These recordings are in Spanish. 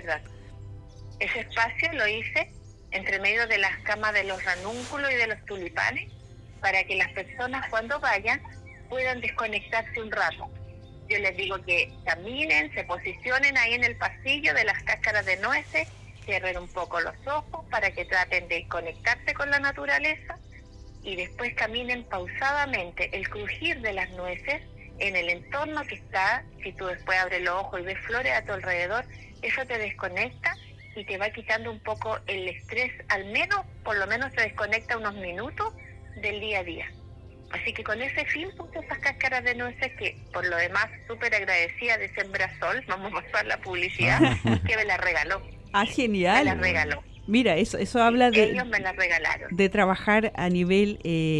verdad. Ese espacio lo hice entre medio de las camas de los ranúnculos y de los tulipanes, para que las personas cuando vayan puedan desconectarse un rato. Yo les digo que caminen, se posicionen ahí en el pasillo de las cáscaras de nueces, cierren un poco los ojos para que traten de conectarse con la naturaleza y después caminen pausadamente. El crujir de las nueces en el entorno que está, si tú después abres los ojos y ves flores a tu alrededor, eso te desconecta y te va quitando un poco el estrés, al menos, por lo menos te desconecta unos minutos del día a día. Así que con ese fin puse esas cáscaras de nueces que, por lo demás, súper agradecida de Sembrasol, vamos a pasar la publicidad, que me la regaló. Ah, genial. Me la regaló. Mira, eso habla de... Ellos me la regalaron. De trabajar a nivel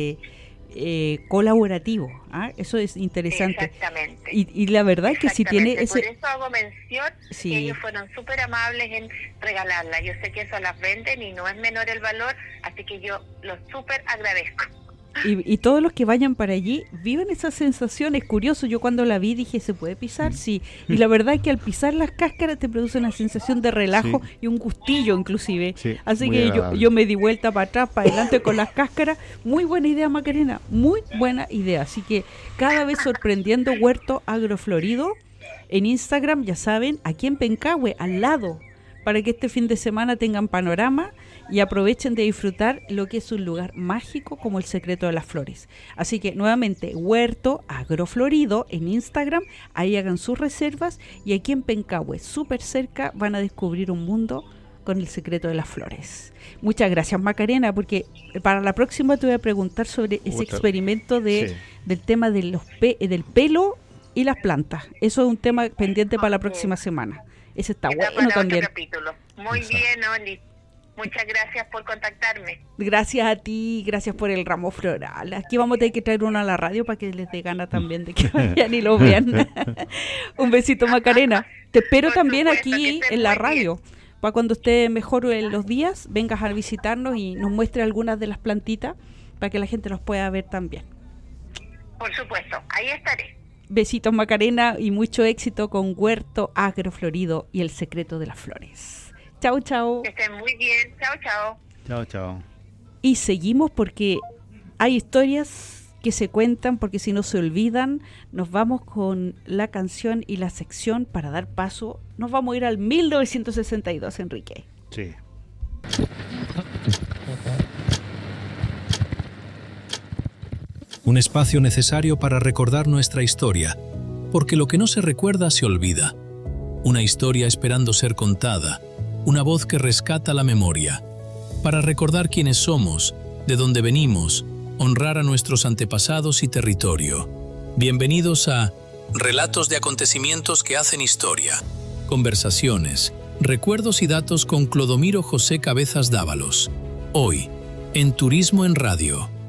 colaborativo. Eso es interesante. Exactamente. Y la verdad es que si tiene ese... Por eso hago mención que ellos fueron súper amables en regalarla. Yo sé que eso las venden y no es menor el valor, así que yo los súper agradezco. Y todos los que vayan para allí viven esa sensación. Es curioso, yo cuando la vi dije, ¿se puede pisar? Sí. Y la verdad es que al pisar las cáscaras te produce una sensación de relajo y un gustillo inclusive. Sí, así que yo me di vuelta para atrás, para adelante con las cáscaras. Muy buena idea, Macarena, muy buena idea. Así que cada vez sorprendiendo Huerto Agroflorido en Instagram, ya saben, aquí en Pencahue, al lado, para que este fin de semana tengan panorama y aprovechen de disfrutar lo que es un lugar mágico como el Secreto de las Flores. Así que nuevamente, Huerto Agroflorido en Instagram, ahí hagan sus reservas y aquí en Pencahue, súper cerca, van a descubrir un mundo con el Secreto de las Flores. Muchas gracias, Macarena, porque para la próxima te voy a preguntar sobre ese experimento del tema de del pelo y las plantas. Eso es un tema pendiente para la próxima semana. Ese está bueno también. Muy bien, Oli. Muchas gracias por contactarme. Gracias a ti, gracias por el ramo floral. Aquí vamos a tener que traer uno a la radio para que les dé gana también de que vayan y lo vean. Un besito, Macarena. Te espero por también aquí en la radio. Para cuando esté mejor en los días, vengas a visitarnos y nos muestre algunas de las plantitas para que la gente los pueda ver también. Por supuesto, ahí estaré. Besitos, Macarena, y mucho éxito con Huerto Agroflorido y el Secreto de las Flores. Chau, chau. Que estén muy bien. Chau, chau. Chau, chau. Y seguimos porque hay historias que se cuentan, porque si no se olvidan. Nos vamos con la canción y la sección para dar paso. Nos vamos a ir al 1962, Enrique. Sí. Un espacio necesario para recordar nuestra historia, porque lo que no se recuerda se olvida. Una historia esperando ser contada, una voz que rescata la memoria, para recordar quiénes somos, de dónde venimos, honrar a nuestros antepasados y territorio. Bienvenidos a Relatos de acontecimientos que hacen historia. Conversaciones, recuerdos y datos con Clodomiro José Cabezas Dávalos. Hoy, en Turismo en Radio.